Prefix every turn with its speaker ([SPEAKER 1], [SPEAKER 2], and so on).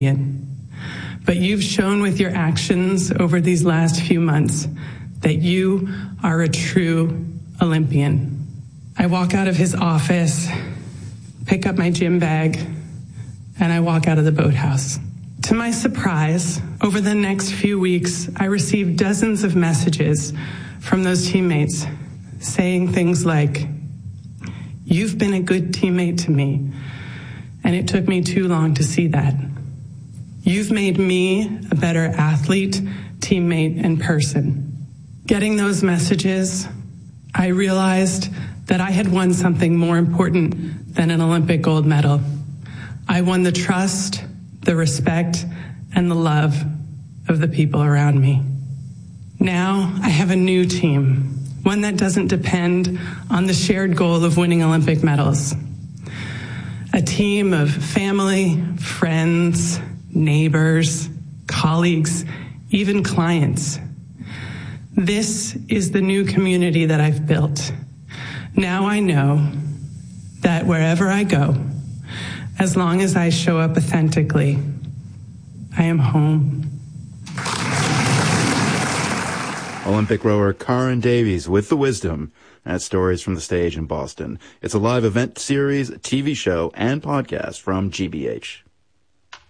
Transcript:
[SPEAKER 1] But you've shown with your actions over these last few months that you are a true Olympian. I walk out of his office, pick up my gym bag, and I walk out of the boathouse. To my surprise, over the next few weeks, I received dozens of messages from those teammates saying things like, "You've been a good teammate to me, and it took me too long to see that. You've made me a better athlete, teammate, and person." Getting those messages, I realized that I had won something more important than an Olympic gold medal. I won the trust, the respect, and the love of the people around me. Now I have a new team, one that doesn't depend on the shared goal of winning Olympic medals. A team of family, friends, neighbors, colleagues, even clients. This is the new community that I've built. Now I know that wherever I go, as long as I show up authentically, I am home.
[SPEAKER 2] Olympic rower Karin Davies with the wisdom at Stories from the Stage in Boston. It's a live event series, TV show, and podcast from GBH.